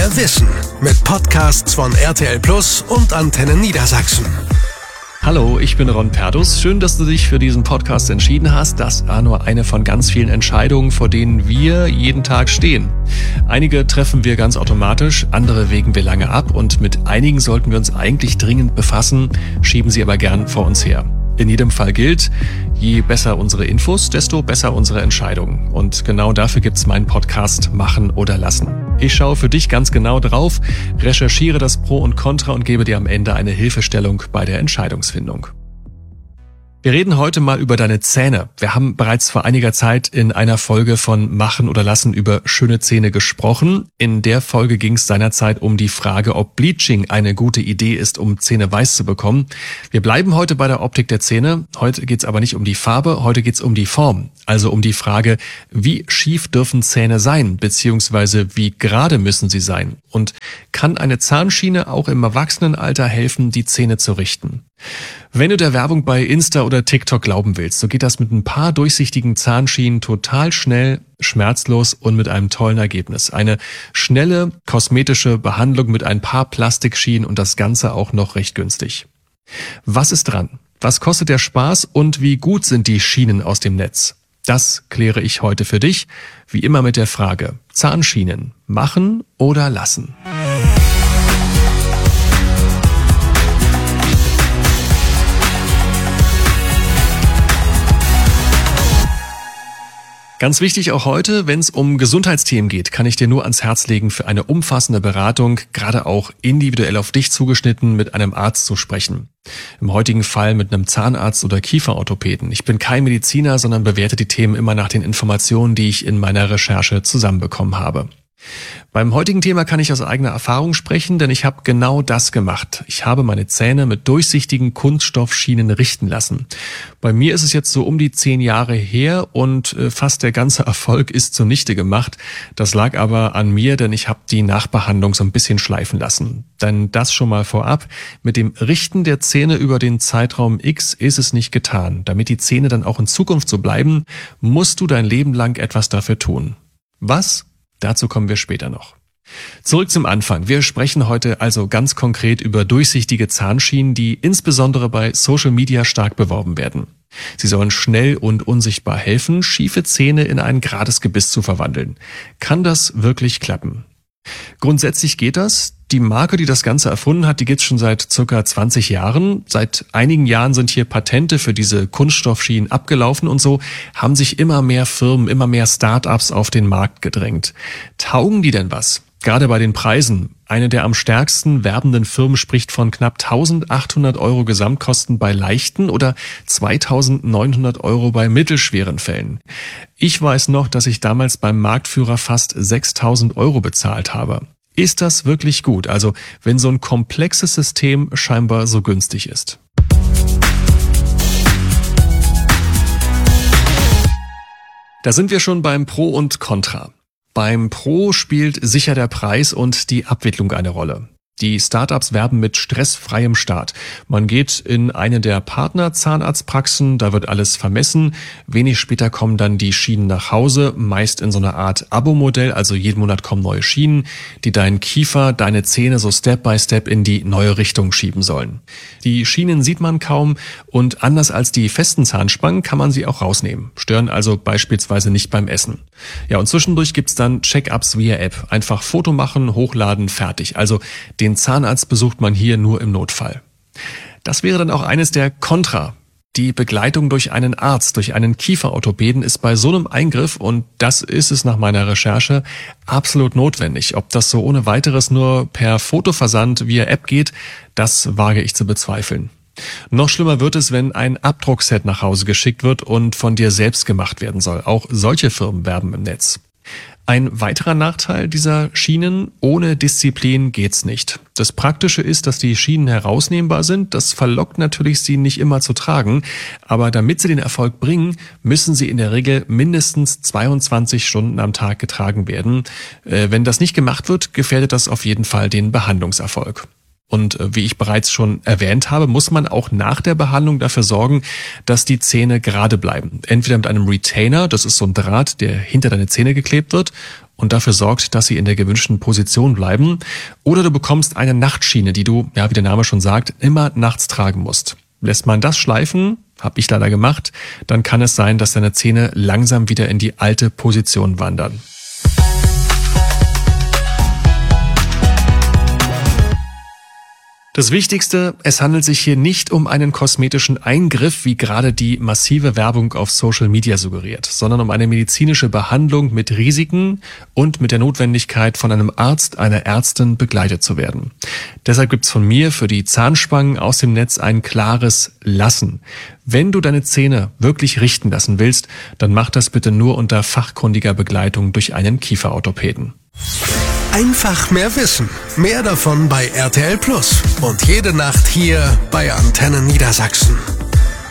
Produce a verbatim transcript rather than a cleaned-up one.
Mehr Wissen mit Podcasts von R T L Plus und Antenne Niedersachsen. Hallo, ich bin Ron Perdus. Schön, dass du dich für diesen Podcast entschieden hast. Das war nur eine von ganz vielen Entscheidungen, vor denen wir jeden Tag stehen. Einige treffen wir ganz automatisch, andere wägen wir lange ab und mit einigen sollten wir uns eigentlich dringend befassen, schieben sie aber gern vor uns her. In jedem Fall gilt, je besser unsere Infos, desto besser unsere Entscheidungen. Und genau dafür gibt's meinen Podcast Machen oder Lassen. Ich schaue für dich ganz genau drauf, recherchiere das Pro und Contra und gebe dir am Ende eine Hilfestellung bei der Entscheidungsfindung. Wir reden heute mal über deine Zähne. Wir haben bereits vor einiger Zeit in einer Folge von Machen oder Lassen über schöne Zähne gesprochen. In der Folge ging es seinerzeit um die Frage, ob Bleaching eine gute Idee ist, um Zähne weiß zu bekommen. Wir bleiben heute bei der Optik der Zähne. Heute geht es aber nicht um die Farbe, heute geht es um die Form. Also um die Frage, wie schief dürfen Zähne sein, beziehungsweise wie gerade müssen sie sein? Und kann eine Zahnschiene auch im Erwachsenenalter helfen, die Zähne zu richten? Wenn du der Werbung bei Insta oder TikTok glauben willst, so geht das mit ein paar durchsichtigen Zahnschienen total schnell, schmerzlos und mit einem tollen Ergebnis. Eine schnelle kosmetische Behandlung mit ein paar Plastikschienen und das Ganze auch noch recht günstig. Was ist dran? Was kostet der Spaß und wie gut sind die Schienen aus dem Netz? Das kläre ich heute für dich, wie immer mit der Frage: Zahnschienen, machen oder lassen? Ganz wichtig auch heute, wenn es um Gesundheitsthemen geht, kann ich dir nur ans Herz legen, für eine umfassende Beratung, gerade auch individuell auf dich zugeschnitten, mit einem Arzt zu sprechen. Im heutigen Fall mit einem Zahnarzt oder Kieferorthopäden. Ich bin kein Mediziner, sondern bewerte die Themen immer nach den Informationen, die ich in meiner Recherche zusammenbekommen habe. Beim heutigen Thema kann ich aus eigener Erfahrung sprechen, denn ich habe genau das gemacht. Ich habe meine Zähne mit durchsichtigen Kunststoffschienen richten lassen. Bei mir ist es jetzt so um die zehn Jahre her und fast der ganze Erfolg ist zunichte gemacht. Das lag aber an mir, denn ich habe die Nachbehandlung so ein bisschen schleifen lassen. Denn das schon mal vorab: Mit dem Richten der Zähne über den Zeitraum X ist es nicht getan. Damit die Zähne dann auch in Zukunft so bleiben, musst du dein Leben lang etwas dafür tun. Was? Dazu kommen wir später noch. Zurück zum Anfang. Wir sprechen heute also ganz konkret über durchsichtige Zahnschienen, die insbesondere bei Social Media stark beworben werden. Sie sollen schnell und unsichtbar helfen, schiefe Zähne in ein gerades Gebiss zu verwandeln. Kann das wirklich klappen? Grundsätzlich geht das. Die Marke, die das Ganze erfunden hat, die gibt's schon seit circa zwanzig Jahren. Seit einigen Jahren sind hier Patente für diese Kunststoffschienen abgelaufen und so haben sich immer mehr Firmen, immer mehr Start-ups auf den Markt gedrängt. Taugen die denn was? Gerade bei den Preisen. Eine der am stärksten werbenden Firmen spricht von knapp eintausendachthundert Euro Gesamtkosten bei leichten oder zweitausendneunhundert Euro bei mittelschweren Fällen. Ich weiß noch, dass ich damals beim Marktführer fast sechstausend Euro bezahlt habe. Ist das wirklich gut? Also, wenn so ein komplexes System scheinbar so günstig ist. Da sind wir schon beim Pro und Contra. Beim Pro spielt sicher der Preis und die Abwicklung eine Rolle. Die Startups werben mit stressfreiem Start. Man geht in eine der Partner-Zahnarztpraxen, da wird alles vermessen. Wenig später kommen dann die Schienen nach Hause, meist in so einer Art Abo-Modell, also jeden Monat kommen neue Schienen, die deinen Kiefer, deine Zähne so Step by Step in die neue Richtung schieben sollen. Die Schienen sieht man kaum und anders als die festen Zahnspangen kann man sie auch rausnehmen, stören also beispielsweise nicht beim Essen. Ja, und zwischendurch gibt's dann Check-ups via App. Einfach Foto machen, hochladen, fertig. Also den Zahnarzt besucht man hier nur im Notfall. Das wäre dann auch eines der Contra. Die Begleitung durch einen Arzt, durch einen Kieferorthopäden ist bei so einem Eingriff, und das ist es nach meiner Recherche, absolut notwendig. Ob das so ohne weiteres nur per Fotoversand via App geht, das wage ich zu bezweifeln. Noch schlimmer wird es, wenn ein Abdruckset nach Hause geschickt wird und von dir selbst gemacht werden soll. Auch solche Firmen werben im Netz. Ein weiterer Nachteil dieser Schienen: ohne Disziplin geht's nicht. Das Praktische ist, dass die Schienen herausnehmbar sind. Das verlockt natürlich, sie nicht immer zu tragen. Aber damit sie den Erfolg bringen, müssen sie in der Regel mindestens zweiundzwanzig Stunden am Tag getragen werden. Äh, wenn das nicht gemacht wird, gefährdet das auf jeden Fall den Behandlungserfolg. Und wie ich bereits schon erwähnt habe, muss man auch nach der Behandlung dafür sorgen, dass die Zähne gerade bleiben. Entweder mit einem Retainer, das ist so ein Draht, der hinter deine Zähne geklebt wird, und dafür sorgt, dass sie in der gewünschten Position bleiben. Oder du bekommst eine Nachtschiene, die du, ja, wie der Name schon sagt, immer nachts tragen musst. Lässt man das schleifen, habe ich leider gemacht, dann kann es sein, dass deine Zähne langsam wieder in die alte Position wandern. Das Wichtigste, es handelt sich hier nicht um einen kosmetischen Eingriff, wie gerade die massive Werbung auf Social Media suggeriert, sondern um eine medizinische Behandlung mit Risiken und mit der Notwendigkeit, von einem Arzt, einer Ärztin begleitet zu werden. Deshalb gibt's von mir für die Zahnspangen aus dem Netz ein klares Lassen. Wenn du deine Zähne wirklich richten lassen willst, dann mach das bitte nur unter fachkundiger Begleitung durch einen Kieferorthopäden. Einfach mehr wissen. Mehr davon bei R T L Plus. Und jede Nacht hier bei Antenne Niedersachsen.